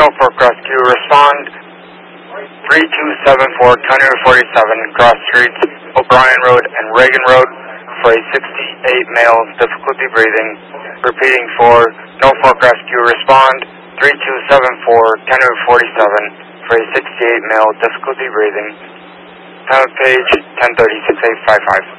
Norfolk Rescue, respond 3274 County Road 47, cross streets O'Brien Road and Reagan Road for a 68 male, difficulty breathing. Repeating for Norfolk Rescue, respond 3274 County Road 47 for a 68 male, difficulty breathing. Time of page 10:36:855.